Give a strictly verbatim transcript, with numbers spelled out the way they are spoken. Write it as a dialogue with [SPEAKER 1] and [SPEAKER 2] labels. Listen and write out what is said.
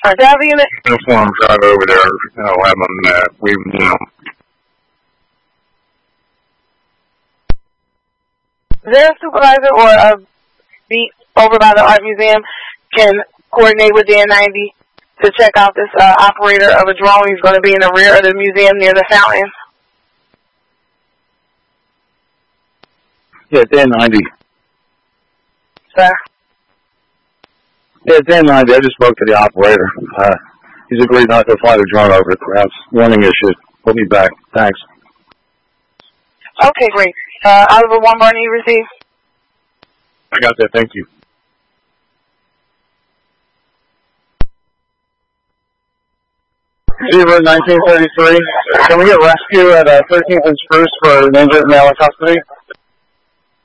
[SPEAKER 1] Our Delta unit?
[SPEAKER 2] Uniform drive over there, and I'll have them, uh, we, you know.
[SPEAKER 1] Is there a supervisor or a beat over by the art museum can coordinate with the N ninety to check out this uh, operator of a drone? He's going to be in the rear of the museum near the fountain.
[SPEAKER 2] Yeah, it's N ninety.
[SPEAKER 1] Sir?
[SPEAKER 2] Yeah, it's N ninety. I just spoke to the operator. Uh, he's agreed not to fly the drone over the crowds. Warning issued. We'll be back. Thanks.
[SPEAKER 1] Okay, great. Uh, Oliver one burn you received?
[SPEAKER 2] I got that. Thank you. Zero nineteen thirty-three. Can we get rescue at uh, thirteenth and Spruce for an injured male in custody?